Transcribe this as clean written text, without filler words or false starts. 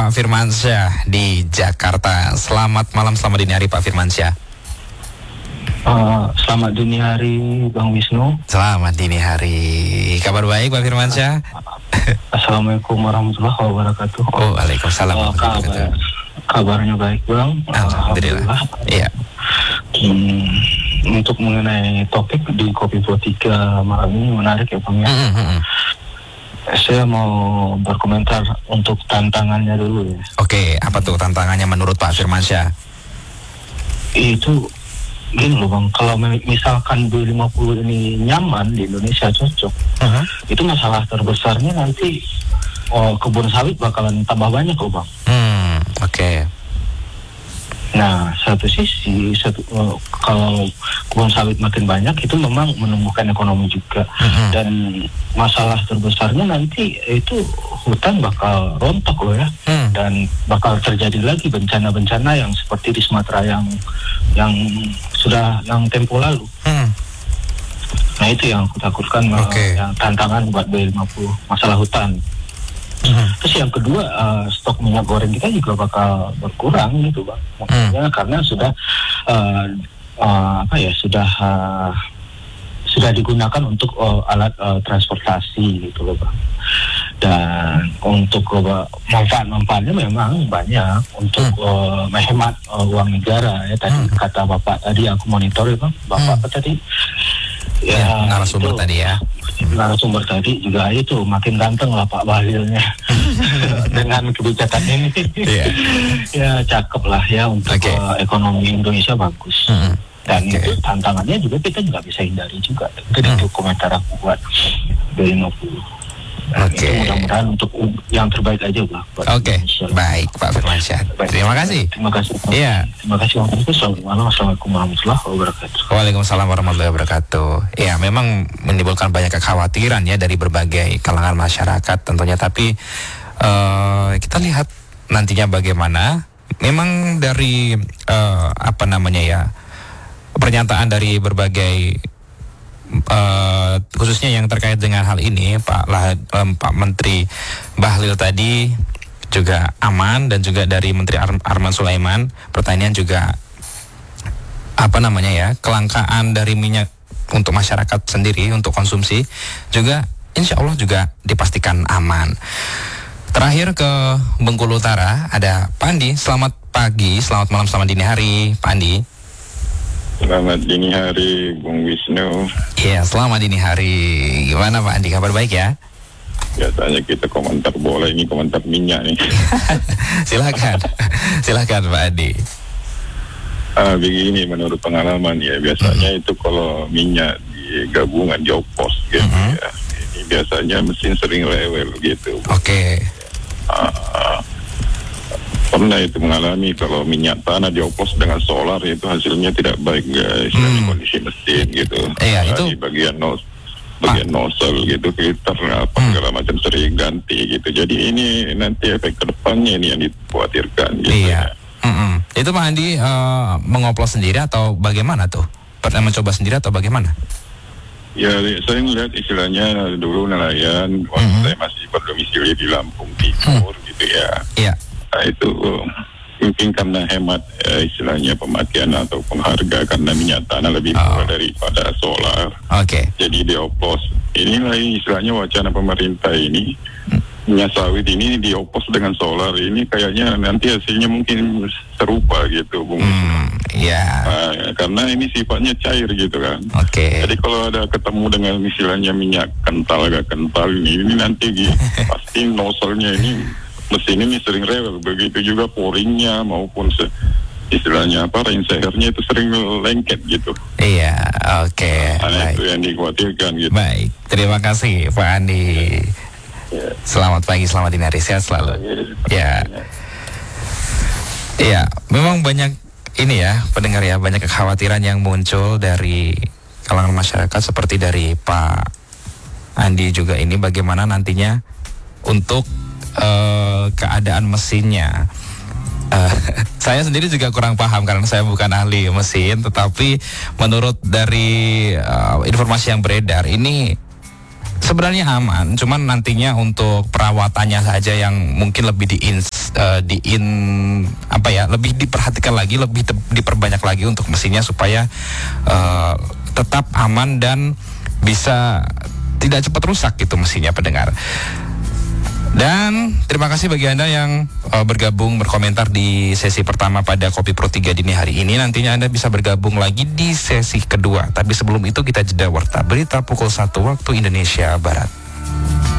Pak Firmansyah di Jakarta. Selamat malam, selamat dini hari Pak Firmansyah. Selamat dini hari Bang Wisnu. Selamat dini hari. Kabar baik Pak Firmansyah? Assalamualaikum warahmatullahi wabarakatuh. Oh, waalaikumsalam warahmatullahi wabarakatuh. Kabarnya baik Bang. Alhamdulillah. Iya. Untuk mengenai topik di Kopi Pro 3 malam ini menarik ya Bang ya. Saya mau berkomentar untuk tantangannya dulu ya. Oke, apa tuh tantangannya menurut Pak Firmansyah? Itu gini loh Bang, kalau misalkan B50 ini nyaman di Indonesia cocok, itu masalah terbesarnya nanti kebun sawit bakalan tambah banyak loh Bang. Oke. Nah, kalau kebun sawit makin banyak itu memang menumbuhkan ekonomi juga. Dan masalah terbesarnya nanti itu hutan bakal rontok loh ya. Dan bakal terjadi lagi bencana-bencana yang seperti di Sumatera yang tempo lalu. Nah, itu yang aku takutkan, yang tantangan buat B50, masalah hutan. Terus yang kedua, stok minyak goreng kita juga bakal berkurang gitu Bang. Maksudnya karena sudah digunakan untuk alat transportasi gitu loh Bang. Dan untuk manfaat-manfaatnya memang banyak untuk menghemat uang negara ya. Tadi kata Bapak tadi aku monitor ya Bang. Bapak apa tadi? Ya, narasumber tadi ya. Narasumber tadi juga itu makin ganteng lah Pak Bahlilnya. Dengan kebijakan ini. Ya cakep lah ya untuk ekonomi Indonesia bagus. Dan itu tantangannya juga kita juga bisa hindari juga. Itu komentar aku buat B50. Itu mudah-mudahan untuk yang terbaik aja Pak. Baik Pak Firmansyah. Terima kasih. Terima kasih. Iya. Terima kasih Bang. Assalamualaikum warahmatullahi wabarakatuh. Waalaikumsalam warahmatullahi wabarakatuh. Ya, memang menimbulkan banyak kekhawatiran ya dari berbagai kalangan masyarakat tentunya. Tapi kita lihat nantinya bagaimana. Memang dari pernyataan dari berbagai khususnya yang terkait dengan hal ini Pak Menteri Bahlil tadi juga aman, dan juga dari Menteri Arman Sulaiman pertanian juga kelangkaan dari minyak untuk masyarakat sendiri untuk konsumsi juga insya Allah juga dipastikan aman. Terakhir ke Bengkulu Utara ada Pak Andi. Selamat pagi, selamat malam, selamat dini hari Pak Andi. Selamat dini hari, Bung Wisnu. Iya, selamat dini hari. Gimana Pak Andi, kabar baik ya? Biasanya kita komentar bola, ini komentar minyak nih. Silakan Pak Andi. Begini, menurut pengalaman ya, biasanya itu kalau minyak di gabungan di opos gitu ya, ini biasanya mesin sering rewel gitu. Pernah itu mengalami kalau minyak tanah dioplos dengan solar itu hasilnya tidak baik guys, dari kondisi mesin gitu. Itu di bagian nozzle gitu, filter segala macam sering ganti gitu. Jadi ini nanti efek kedepannya ini yang dikhawatirkan gitu. Itu Pak Andi mengoplos sendiri atau bagaimana tuh? Pernah mencoba sendiri atau bagaimana? Ya, saya melihat istilahnya dulu nelayan waktu saya masih berdomisili di Lampung Timur gitu ya. Nah, itu mungkin karena hemat istilahnya pemakaian ataupun harga karena minyak tanah lebih murah daripada solar. Jadi dioplos. Inilah istilahnya wacana pemerintah ini. Minyak sawit ini dioplos dengan solar ini kayaknya nanti hasilnya mungkin serupa gitu Bung. Karena ini sifatnya cair gitu kan. Jadi kalau ada ketemu dengan istilahnya minyak kental agak kental ini nanti pasti nozzle-nya ini mesin ini sering rewel, begitu juga pouringnya maupun istilahnya rainsehernya itu sering lengket gitu. Itu yang dikhawatirkan gitu. Baik, terima kasih Pak Andi. Selamat pagi, selamat dini hari, sehat selalu. Memang banyak ini ya pendengar ya, banyak kekhawatiran yang muncul dari kalangan masyarakat seperti dari Pak Andi juga ini bagaimana nantinya untuk keadaan mesinnya. Saya sendiri juga kurang paham karena saya bukan ahli mesin, tetapi menurut dari informasi yang beredar ini sebenarnya aman, cuman nantinya untuk perawatannya saja yang mungkin lebih lebih diperhatikan lagi, lebih diperbanyak lagi untuk mesinnya supaya tetap aman dan bisa tidak cepat rusak gitu mesinnya, pendengar. Dan terima kasih bagi Anda yang bergabung berkomentar di sesi pertama pada Kopi Pro 3 dini hari ini. Nantinya Anda bisa bergabung lagi di sesi kedua. Tapi sebelum itu kita jeda warta berita pukul 1 waktu Indonesia Barat.